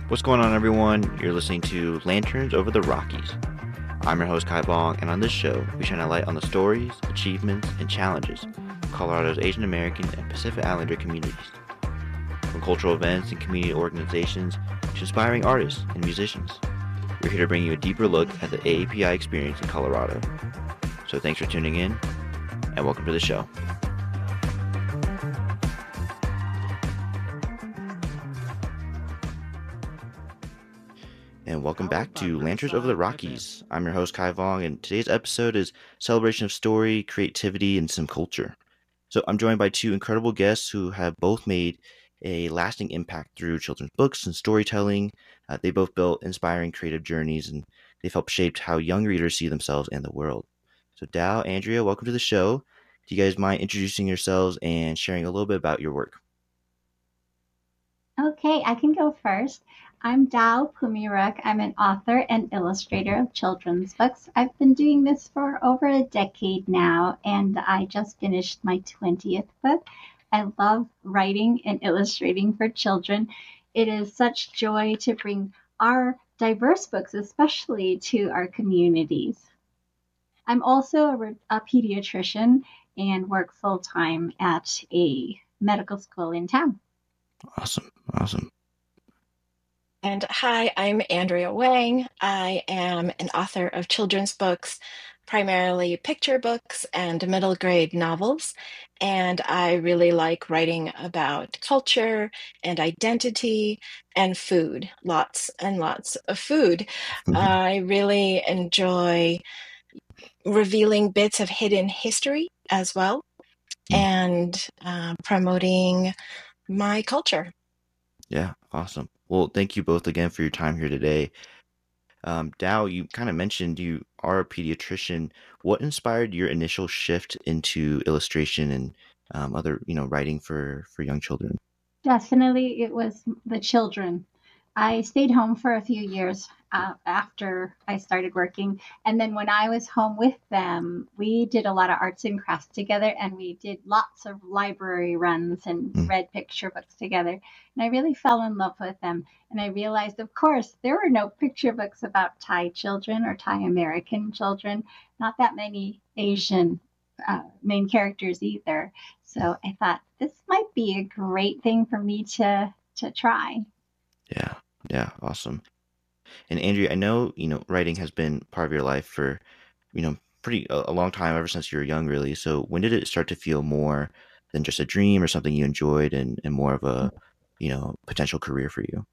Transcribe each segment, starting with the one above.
What's going on, everyone? You're listening to Lanterns Over the Rockies. I'm your host, Kai Bong, and on this show, we shine a light on the stories, achievements, and challenges of Colorado's Asian American and Pacific Islander communities. From cultural events and community organizations to inspiring artists and musicians, we're here to bring you a deeper look at the AAPI experience in Colorado. So thanks for tuning in, and welcome to the show. And welcome back to Lanterns Over the Rockies. I'm your host, Kai Vong, and today's episode is celebration of story, creativity, and some culture. So I'm joined by two incredible guests who have both made a lasting impact through children's books and storytelling. They both built inspiring creative journeys, and they've helped shape how young readers see themselves and the world. So Dow, Andrea, welcome to the show. Do you guys mind introducing yourselves and sharing a little bit about your work? Okay, I can go first. I'm Dao Pumiruk. I'm an author and illustrator of children's books. I've been doing this for over a decade now, and I just finished my 20th book. I love writing and illustrating for children. It is such joy to bring our diverse books, especially to our communities. I'm also a pediatrician and work full time at a medical school in town. Awesome. And hi, I'm Andrea Wang. I am an author of children's books, primarily picture books and middle grade novels. And I really like writing about culture and identity and food, lots and lots of food. I really enjoy revealing bits of hidden history as well and promoting my culture. Yeah, awesome. Well, thank you both again for your time here today. Dow, you kind of mentioned you are a pediatrician. What inspired your initial shift into illustration and other, writing for young children? Definitely, it was the children. I stayed home for a few years after I started working. And then when I was home with them, we did a lot of arts and crafts together and we did lots of library runs and read picture books together. And I really fell in love with them. And I realized, of course, there were no picture books about Thai children or Thai American children, not that many Asian main characters either. So I thought this might be a great thing for me to try. Yeah, awesome. And Andrea, I know, writing has been part of your life for, pretty a long time, ever since you were young, really. So when did it start to feel more than just a dream or something you enjoyed and more of a, potential career for you?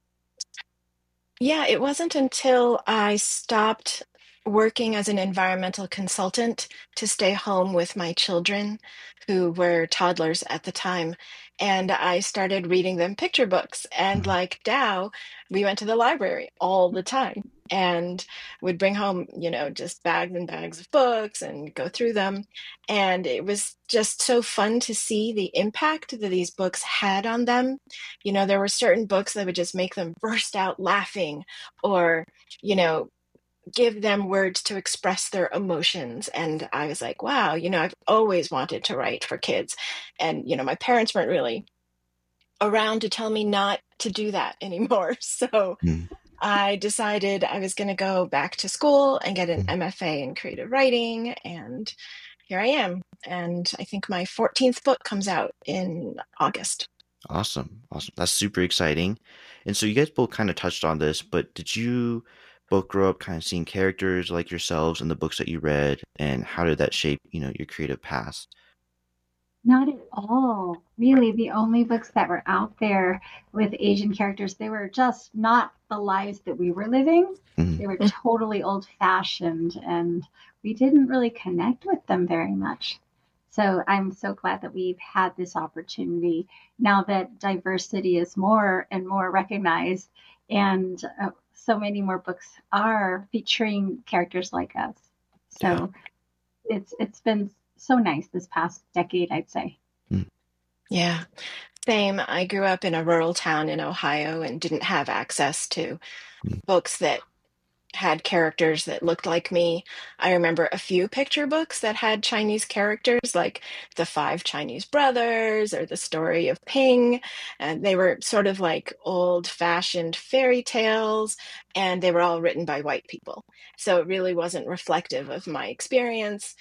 Yeah, it wasn't until I stopped working as an environmental consultant to stay home with my children, who were toddlers at the time. And I started reading them picture books. And Mhm. like Dow, we went to the library all the time and would bring home, just bags and bags of books and go through them. And it was just so fun to see the impact that these books had on them. There were certain books that would just make them burst out laughing or, give them words to express their emotions. And I was like, wow, I've always wanted to write for kids. And, my parents weren't really around to tell me not to do that anymore. So Mhm. I decided I was going to go back to school and get an Mhm. MFA in creative writing. And here I am. And I think my 14th book comes out in August. Awesome. That's super exciting. And so you guys both kind of touched on this, but did you both grow up kind of seeing characters like yourselves in the books that you read, and how did that shape, your creative past? Not at all. Really, the only books that were out there with Asian characters, they were just not the lives that we were living. Mhm. They were totally old fashioned and we didn't really connect with them very much. So I'm so glad that we've had this opportunity now that diversity is more and more recognized and so many more books are featuring characters like us. Yeah. So it's been so nice this past decade, I'd say. Mm. Yeah, same. I grew up in a rural town in Ohio and didn't have access to Mm. books that had characters that looked like me. I remember a few picture books that had Chinese characters, like The Five Chinese Brothers or The Story of Ping. And they were sort of like old-fashioned fairy tales, and they were all written by white people. So it really wasn't reflective of my experience,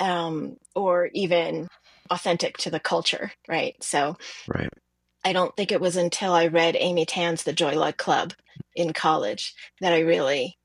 or even authentic to the culture, right? So Right. I don't think it was until I read Amy Tan's The Joy Luck Club in college that I really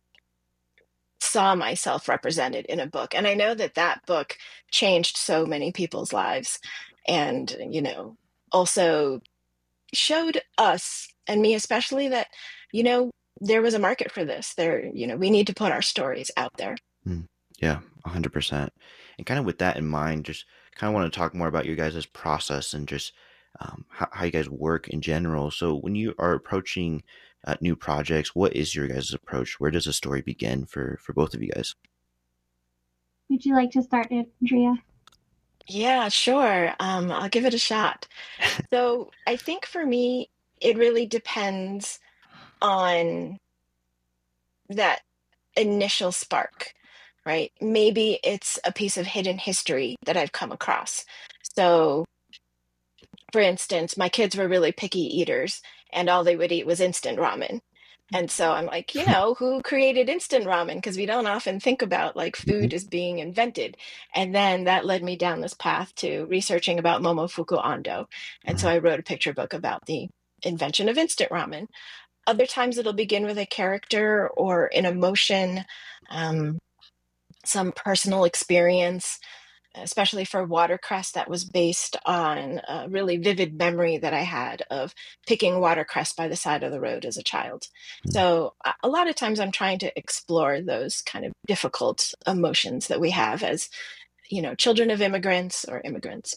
saw myself represented in a book. And I know that that book changed so many people's lives, and, also showed us, and me especially, that, you know, there was a market for this. We need to put our stories out there. Mm. Yeah, 100%. And kind of with that in mind, just kind of want to talk more about your guys' process and just how you guys work in general. So when you are approaching new projects, what is your guys' approach? Where does the story begin for both of you guys? Would you like to start, Andrea? Yeah, sure. I'll give it a shot. So I think for me, it really depends on that initial spark, right? Maybe it's a piece of hidden history that I've come across. So, for instance, my kids were really picky eaters, and all they would eat was instant ramen. And so I'm like, who created instant ramen? Because we don't often think about like Mhm. food as being invented. And then that led me down this path to researching about Momofuku Ando. And so Mhm. I wrote a picture book about the invention of instant ramen. Other times it'll begin with a character or an emotion, um, some personal experience, especially for watercress, that was based on a really vivid memory that I had of picking watercress by the side of the road as a child. So a lot of times I'm trying to explore those kind of difficult emotions that we have as, children of immigrants or immigrants.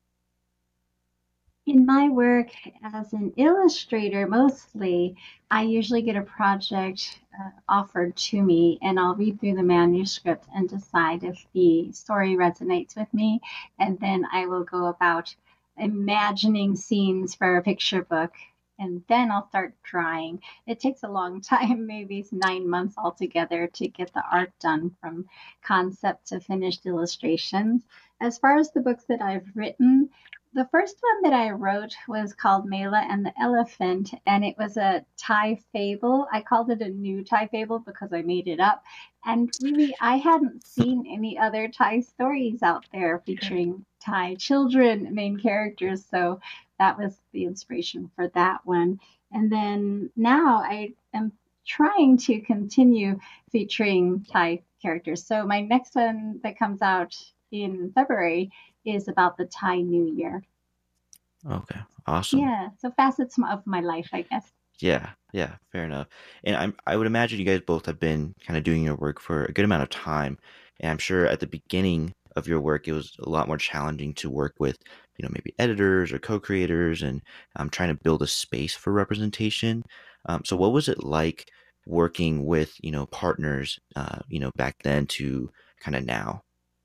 In my work as an illustrator, mostly, I usually get a project offered to me, and I'll read through the manuscript and decide if the story resonates with me. And then I will go about imagining scenes for a picture book. And then I'll start drawing. It takes a long time, maybe it's 9 months altogether to get the art done from concept to finished illustrations. As far as the books that I've written, the first one that I wrote was called Mela and the Elephant, and it was a Thai fable. I called it a new Thai fable because I made it up. And really, I hadn't seen any other Thai stories out there featuring Thai children, main characters. So that was the inspiration for that one. And then now I am trying to continue featuring Thai characters. So my next one that comes out in February is about the Thai New Year. Okay, awesome. Yeah, so facets of my life, I guess. Yeah, yeah, fair enough. And I would imagine you guys both have been kind of doing your work for a good amount of time. And I'm sure at the beginning of your work, it was a lot more challenging to work with, maybe editors or co-creators and trying to build a space for representation. So what was it like working with, partners, back then to kind of now?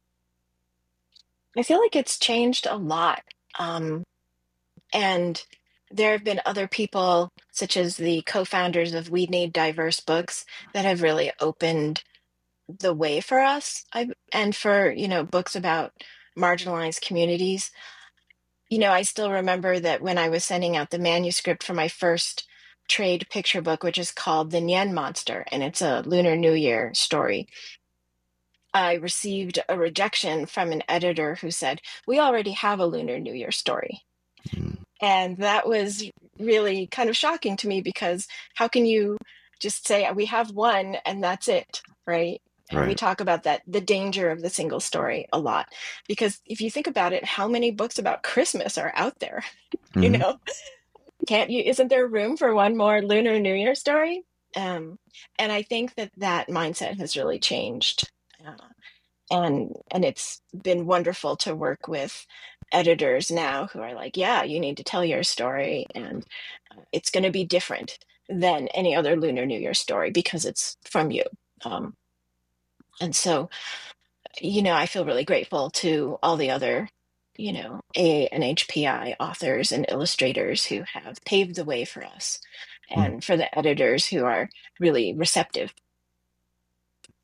I feel like it's changed a lot. And there have been other people, such as the co-founders of We Need Diverse Books, that have really opened the way for us. And for, books about marginalized communities. I still remember that when I was sending out the manuscript for my first trade picture book, which is called The Nyen Monster, and it's a Lunar New Year story, I received a rejection from an editor who said, "We already have a Lunar New Year story." Mm. And that was really kind of shocking to me, because how can you just say we have one and that's it, right? And we Right. talk about that, the danger of the single story a lot. Because if you think about it, how many books about Christmas are out there? You Hmm. know, isn't there room for one more Lunar New Year story? And I think that that mindset has really changed. Uh, and it's been wonderful to work with editors now who are like, yeah, you need to tell your story, and it's going to be different than any other Lunar New Year story because it's from you. um, and so, I feel really grateful to all the other, ANHPI authors and illustrators who have paved the way for us, Mm. and for the editors who are really receptive.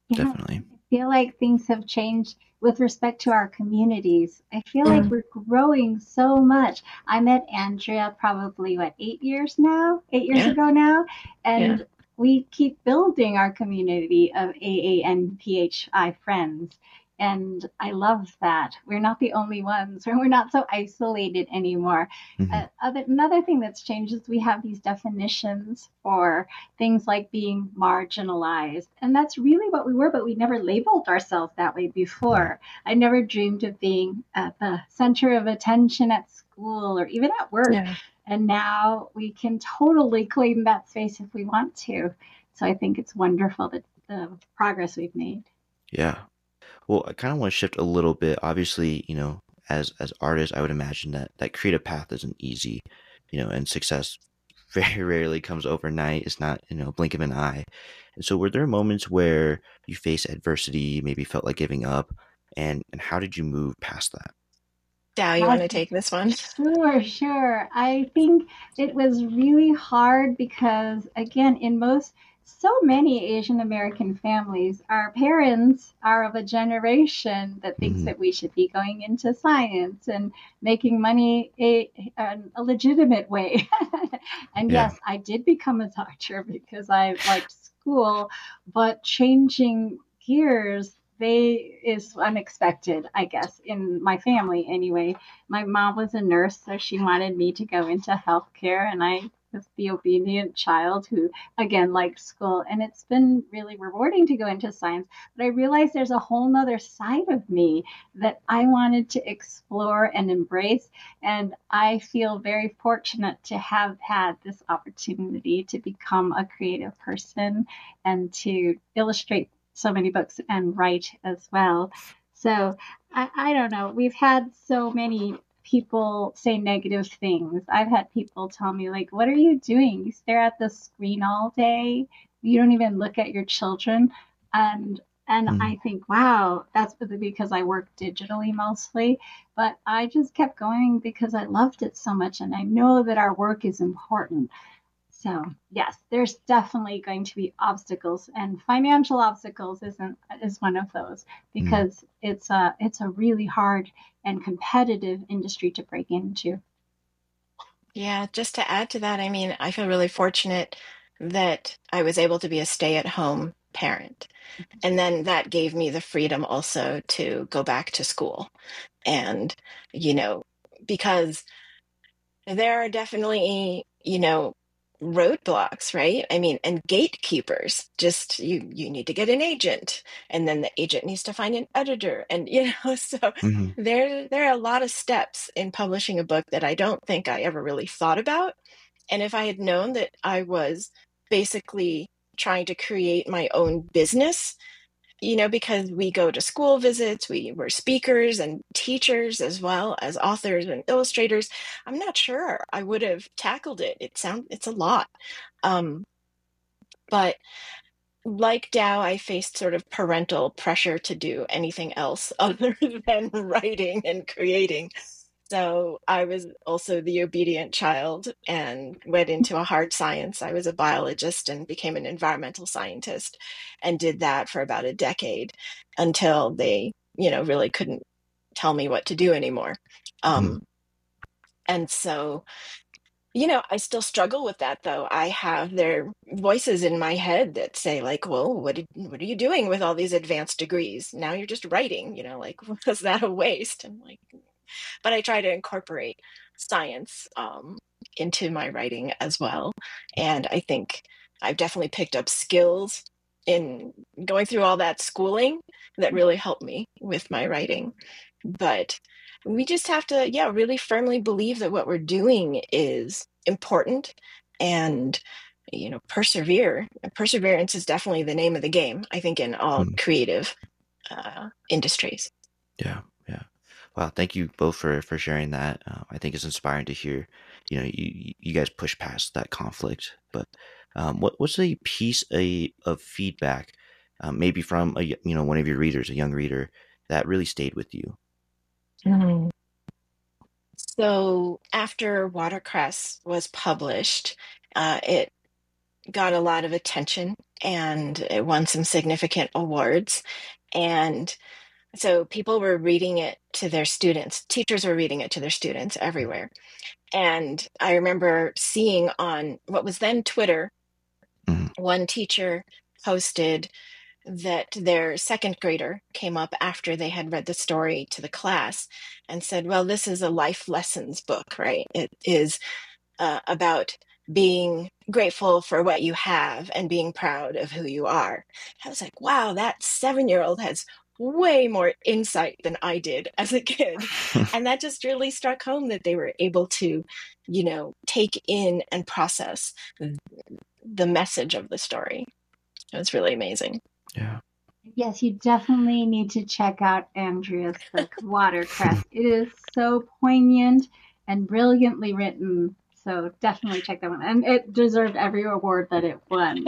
Yeah, definitely. I feel like things have changed with respect to our communities. I feel like Mm, we're growing so much. I met Andrea probably, what, 8 years now? 8 years yeah, ago now. yeah. And we keep building our community of AANPHI friends. And I love that. We're not the only ones, we're not so isolated anymore. Hmm. Another thing that's changed is we have these definitions for things like being marginalized. And that's really what we were, but we never labeled ourselves that way Hmm. before. I never dreamed of being at the center of attention at school or even at work. Yeah. And now we can totally claim that space if we want to. So I think it's wonderful that the progress we've made. Yeah. Well, I kind of want to shift a little bit. Obviously, as artists, I would imagine that creative path isn't easy, and success very rarely comes overnight. It's not, blink of an eye. And so, were there moments where you faced adversity, maybe felt like giving up, and how did you move past that? Dow, you want to take this one? Sure, sure. I think it was really hard because, again, in so many Asian American families, our parents are of a generation that thinks Hmm. that we should be going into science and making money a legitimate way. And Yeah. yes, I did become a doctor because I liked school, but changing gears, they is unexpected, I guess, in my family anyway. My mom was a nurse, so she wanted me to go into healthcare, and I was the obedient child who, again, liked school. And it's been really rewarding to go into science. But I realized there's a whole nother side of me that I wanted to explore and embrace. And I feel very fortunate to have had this opportunity to become a creative person and to illustrate so many books and write as well. So I don't know. We've had so many people say negative things. I've had people tell me, like, what are you doing? You stare at the screen all day. You don't even look at your children. And and Hmm. I think, wow, that's because I work digitally mostly. But I just kept going because I loved it so much. And I know that our work is important. So yes, there's definitely going to be obstacles, and financial obstacles is one of those Hmm. because it's a really hard and competitive industry to break into. Yeah, just to add to that, I mean, I feel really fortunate that I was able to be a stay-at-home parent. And then that gave me the freedom also to go back to school. And, you know, because there are definitely, roadblocks, right? I mean, and gatekeepers. Just you need to get an agent, and then the agent needs to find an editor, and so Hmm. there are a lot of steps in publishing a book that I don't think I ever really thought about. And if I had known that I was basically trying to create my own business, because we go to school visits, we were speakers and teachers as well as authors and illustrators. I'm not sure I would have tackled it. It's a lot. Um, but like Dow, I faced sort of parental pressure to do anything else other than writing and creating. So I was also the obedient child and went into a hard science. I was a biologist and became an environmental scientist and did that for about a decade until they, really couldn't tell me what to do anymore. Hmm. Um, and so, I still struggle with that though. I have their voices in my head that say like, well, what are you doing with all these advanced degrees? Now you're just writing, like, was that a waste? I'm like, but I try to incorporate science into my writing as well. And I think I've definitely picked up skills in going through all that schooling that really helped me with my writing. But we just have to, yeah, really firmly believe that what we're doing is important and persevere. Perseverance is definitely the name of the game, I think, in all Hmm. creative industries. Yeah. Yeah. Wow. Thank you both for sharing that. I think it's inspiring to hear, you guys push past that conflict. But what's a piece of feedback, maybe from one of your readers, a young reader, that really stayed with you? Mhm. So after Watercress was published, it got a lot of attention and it won some significant awards. And so people were reading it to their students. Teachers were reading it to their students everywhere. And I remember seeing on what was then Twitter, Mhm. one teacher posted that their second grader came up after they had read the story to the class and said, well, this is a life lessons book, right? It is about being grateful for what you have and being proud of who you are. I was like, wow, that 7-year-old has way more insight than I did as a kid. And that just really struck home that they were able to, take in and process the message of the story. It was really amazing. Yeah. Yes, you definitely need to check out Andrea's book, Watercress. It is so poignant and brilliantly written. So definitely check that one. And it deserved every award that it won.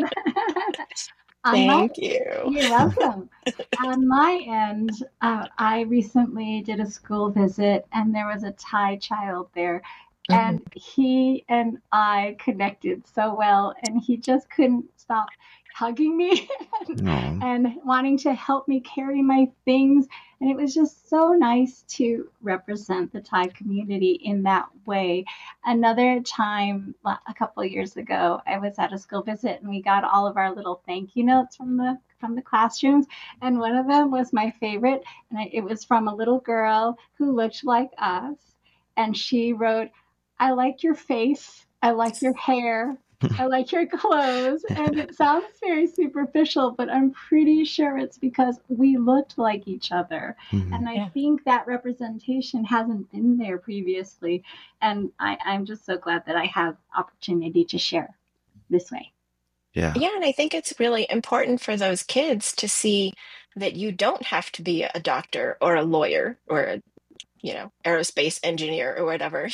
Thank you. You're welcome. On my end, I recently did a school visit and there was a Thai child there. And he and I connected so well, and he just couldn't stop hugging me No. and wanting to help me carry my things. And it was just so nice to represent the Thai community in that way. Another time, a couple of years ago, I was at a school visit and we got all of our little thank you notes from the classrooms, and one of them was my favorite, and it was from a little girl who looked like us, and she wrote, "I like your face, I like your hair, I like your clothes." And it sounds very superficial, but I'm pretty sure it's because we looked like each other. And I think that representation hasn't been there previously. And I'm just so glad that I have opportunity to share this way. Yeah. Yeah, and I think it's really important for those kids to see that you don't have to be a doctor or a lawyer or a, aerospace engineer or whatever,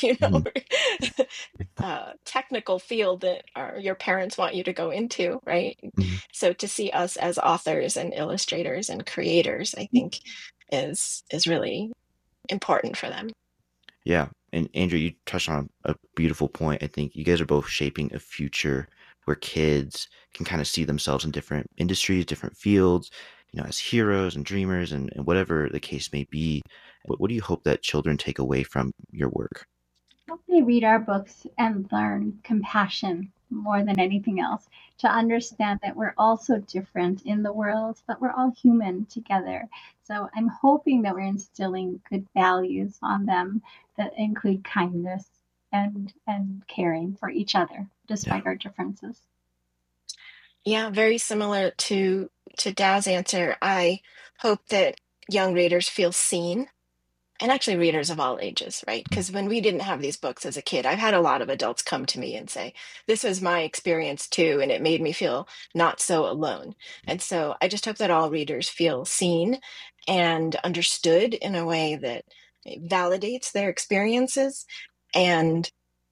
technical field that your parents want you to go into, right? So to see us as authors and illustrators and creators, I think is really important for them. Yeah. And Andrew, you touched on a beautiful point. I think you guys are both shaping a future where kids can kind of see themselves in different industries, different fields, as heroes and dreamers and whatever the case may be. What do you hope that children take away from your work? Hope they read our books and learn compassion more than anything else, to understand that we're all so different in the world, but we're all human together. So I'm hoping that we're instilling good values on them that include kindness and caring for each other despite our differences. Yeah, very similar to Dow's answer. I hope that young readers feel seen, and actually readers of all ages, right? Because when we didn't have these books as a kid, I've had a lot of adults come to me and say, this was my experience too, and it made me feel not so alone. And so I just hope that all readers feel seen and understood in a way that validates their experiences. And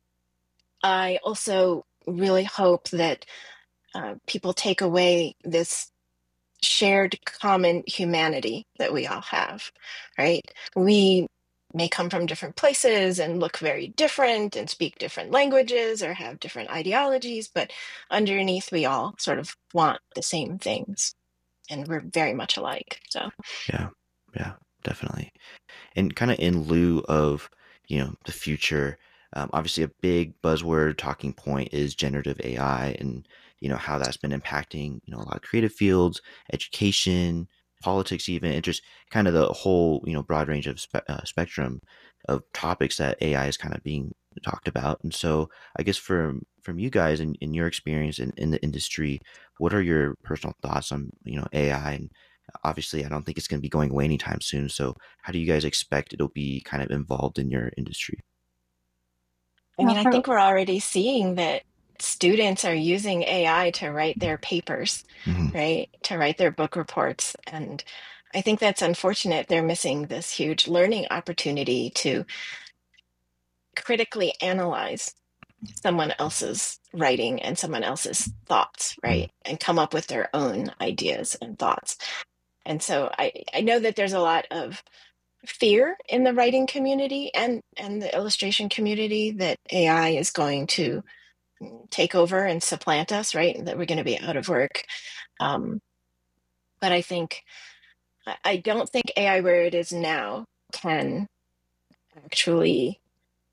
I also really hope that people take away this shared common humanity that we all have, right? We may come from different places and look very different and speak different languages or have different ideologies, but underneath we all sort of want the same things and we're very much alike. So Yeah, definitely. And kind of in lieu of, the future, obviously a big buzzword talking point is generative AI and, how that's been impacting, a lot of creative fields, education, politics, even, and just kind of the whole, broad range of spectrum of topics that AI is kind of being talked about. And so I guess from you guys and in your experience in the industry, what are your personal thoughts on, AI? And obviously, I don't think it's going to be going away anytime soon. So how do you guys expect it'll be kind of involved in your industry? I mean, I think we're already seeing that students are using AI to write their papers, right? To write their book reports. And I think that's unfortunate. They're missing this huge learning opportunity to critically analyze someone else's writing and someone else's thoughts, right? And come up with their own ideas and thoughts. And so I know that there's a lot of fear in the writing community and the illustration community that AI is going to take over and supplant us, right? That we're going to be out of work. But I think I don't think AI where it is now can actually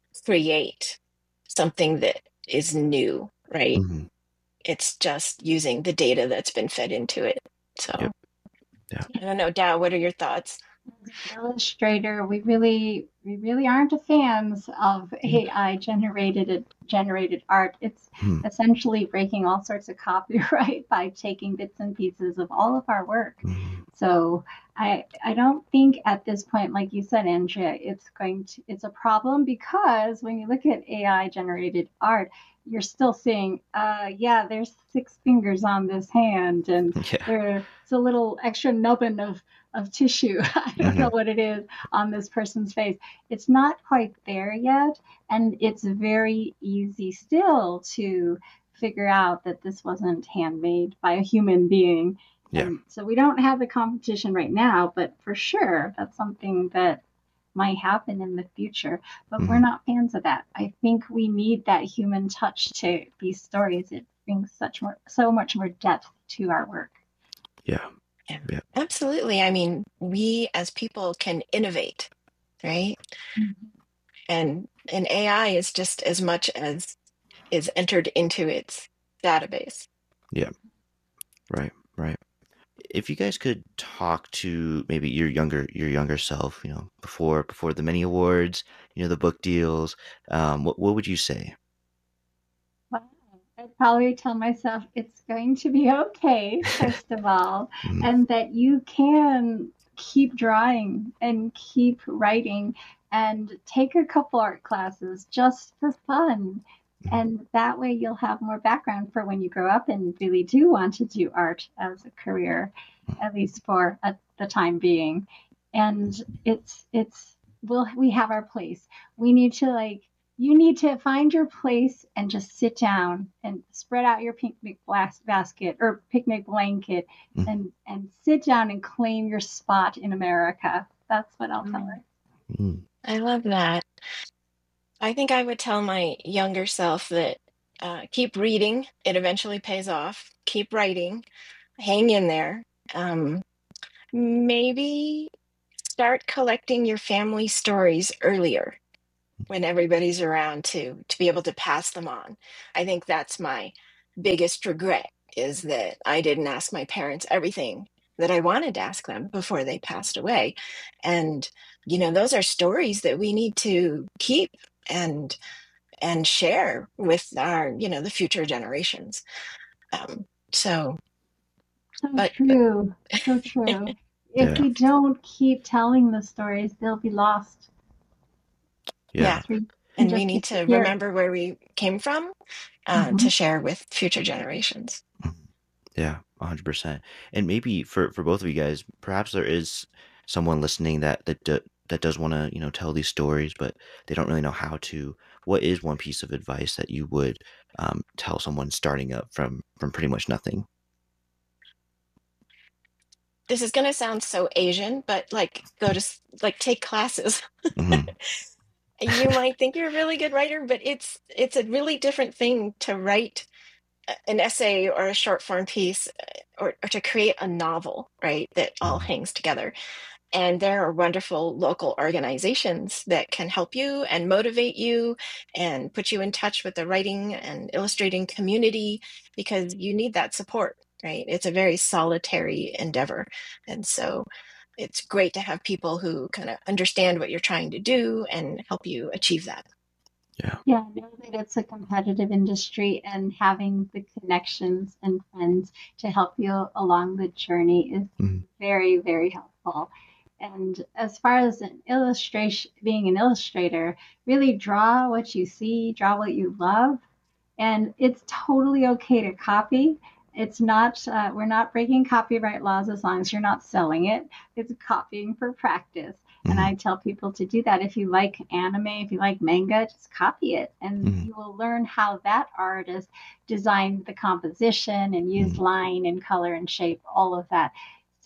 create something that is new, right? Mm-hmm. It's just using the data that's been fed into it. So Yep. Yeah. I don't know, Dow, what are your thoughts? As an illustrator, we really aren't a fans of AI generated art. It's Mm-hmm. essentially breaking all sorts of copyright by taking bits and pieces of all of our work. Mm-hmm. So I don't think at this point, like you said, Andrea, it's a problem, because when you look at AI generated art, you're still seeing, yeah, there's 6 fingers on this hand, and Yeah. there's a little extra nubbin of tissue. I don't know Mm-hmm. what it is on this person's face. It's not quite there yet, and it's very easy still to figure out that this wasn't handmade by a human being. Yeah. And so we don't have the competition right now, but for sure that's something that might happen in the future. But we're Mm-hmm. not fans of that. I think we need that human touch to these stories. It brings so much more depth to our work. Yeah. Yeah, Yeah. absolutely. I mean, we as people can innovate, right? Mhm. And AI is just as much as is entered into its database. Yeah. Right. Right. If you guys could talk to maybe your younger self, before the many awards, the book deals, what would you say? Wow. I'd probably tell myself it's going to be okay, first of all, Mm-hmm. and that you can keep drawing and keep writing and take a couple art classes just for fun. And that way you'll have more background for when you grow up and really do want to do art as a career, at least for the time being. And we have our place. We need to you need to find your place and just sit down and spread out your picnic basket or picnic blanket, Mm-hmm. and sit down and claim your spot in America. That's what I'll tell her. Mm-hmm. I love that. I think I would tell my younger self that keep reading, it eventually pays off. Keep writing, hang in there. Um, Maybe start collecting your family stories earlier when everybody's around to be able to pass them on. I think that's my biggest regret is that I didn't ask my parents everything that I wanted to ask them before they passed away. And those are stories that we need to keep and share with our the future generations. Um, so, So but true. So true. If Yeah. we don't keep telling the stories, they'll be lost. They'll Yeah. yeah, just, and we just need to disappear. remember where we came from Mm-hmm. to share with future generations. Yeah, 100%. And maybe for both of you guys, perhaps there is someone listening that does want to, tell these stories, but they don't really know how to. What is one piece of advice that you would tell someone starting up from pretty much nothing? This is going to sound so Asian, but like take classes. Mm-hmm. You might think you're a really good writer, but it's a really different thing to write an essay or a short form piece or to create a novel, right? That all hangs together. And there are wonderful local organizations that can help you and motivate you and put you in touch with the writing and illustrating community because you need that support, right? It's a very solitary endeavor. And so it's great to have people who kind of understand what you're trying to do and help you achieve that. Yeah. Yeah, I know that it's a competitive industry, and having the connections and friends to help you along the journey is Mm-hmm. very, very helpful. And as far as being an illustrator, really draw what you see, draw what you love, and it's totally okay to copy. It's not, we're not breaking copyright laws as long as you're not selling it. It's copying for practice. And Mm-hmm. I tell people to do that. If you like anime, if you like manga, just copy it, and Mm-hmm. you will learn how that artist designed the composition and used line and color and shape, all of that.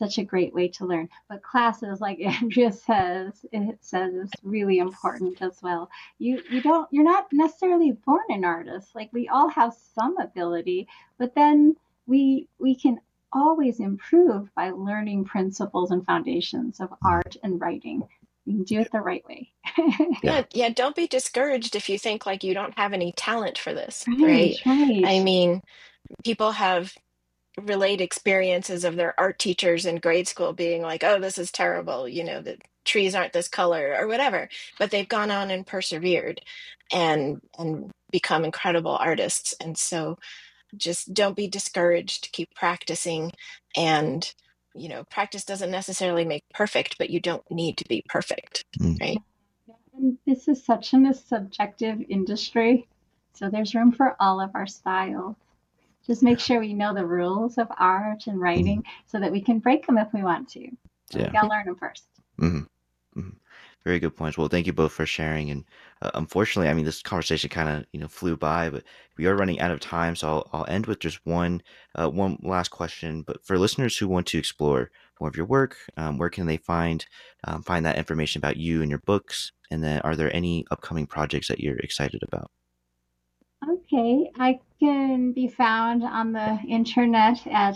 such a great way to learn. But classes, like Andrea says, it says is really important as well. You're not necessarily born an artist. Like we all have some ability, but then we can always improve by learning principles and foundations of art and writing. You can do it the right way. Yeah, don't be discouraged if you think like you don't have any talent for this, Right, right. I mean, people have relayed experiences of their art teachers in grade school being like, oh, this is terrible, the trees aren't this color or whatever, but they've gone on and persevered and become incredible artists. And so just don't be discouraged, keep practicing. And practice doesn't necessarily make perfect, but you don't need to be perfect, right? And this is such a subjective industry, so there's room for all of our styles. Just make sure we know the rules of art and writing so that we can break them if we want to. So we gotta learn them first. Very good points. Well, thank you both for sharing. And unfortunately, I mean, this conversation kind of flew by, but we are running out of time. So I'll end with just one last question. But for listeners who want to explore more of your work, where can they find that information about you and your books? And then, are there any upcoming projects that you're excited about? Okay, I can be found on the internet at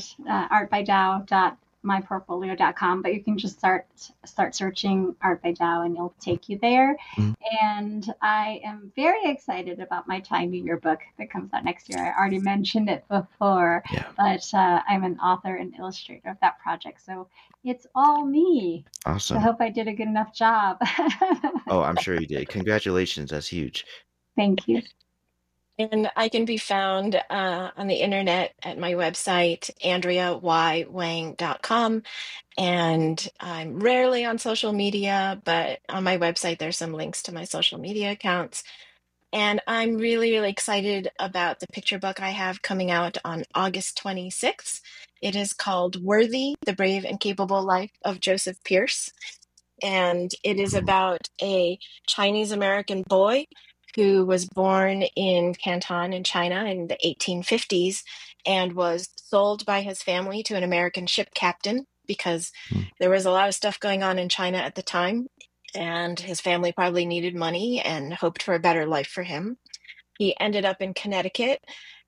artbydow.myportfolio.com, but you can just start searching Art by Dow and it'll take you there. And I am very excited about my Tiny Yearbook that comes out next year. I already mentioned it before, but I'm an author and illustrator of that project, so it's all me. Awesome. I hope I did a good enough job. Oh, I'm sure you did. Congratulations. That's huge. Thank you. And I can be found on the internet at my website, AndreaYWang.com. And I'm rarely on social media, but on my website, there's some links to my social media accounts. And I'm really, really excited about the picture book I have coming out on August 26th. It is called Worthy, The Brave and Capable Life of Joseph Pierce. And it is about a Chinese American boy who was born in Canton in China in the 1850s and was sold by his family to an American ship captain because there was a lot of stuff going on in China at the time, and his family probably needed money and hoped for a better life for him. He ended up in Connecticut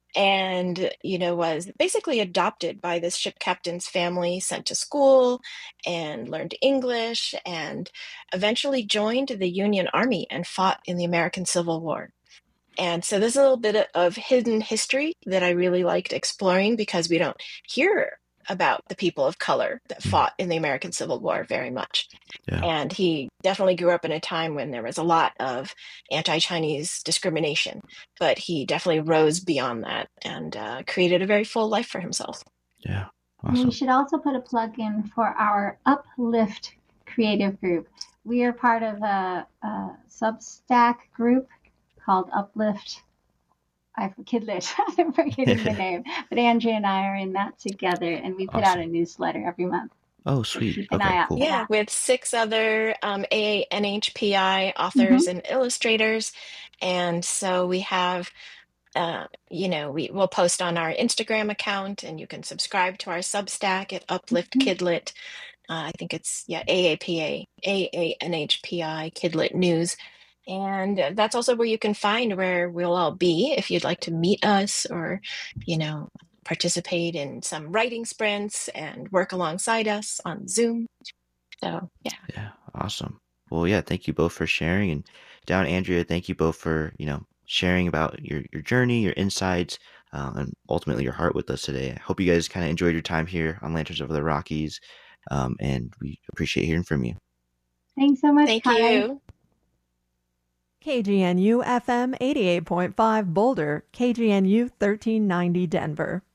and was basically adopted by this ship captain's family, sent to school and learned English, and eventually joined the Union Army and fought in the American Civil War. And so there's a little bit of hidden history that I really liked exploring because we don't hear about the people of color that fought in the American Civil War very much. And he definitely grew up in a time when there was a lot of anti-Chinese discrimination, but he definitely rose beyond that and created a very full life for himself. Yeah, awesome. And we should also put a plug in for our Uplift creative group. We are part of a Substack group called Uplift. Kidlit. I'm forgetting the name, but Andrea and I are in that together, and we put out a newsletter every month. Oh, sweet. So keep an eye out for that. With 6 other AANHPI authors and illustrators. And so we have, we will post on our Instagram account, and you can subscribe to our Substack at Uplift Kidlit. I think it's, AANHPI Kidlit News. And that's also where you can find where we'll all be if you'd like to meet us or, participate in some writing sprints and work alongside us on Zoom. So, Yeah, awesome. Well, thank you both for sharing. And Dow and Andrea, thank you both for, sharing about your journey, your insights, and ultimately your heart with us today. I hope you guys kind of enjoyed your time here on Lanterns Over the Rockies. And we appreciate hearing from you. Thanks so much. Thank you. KGNU FM 88.5 Boulder, KGNU 1390 Denver.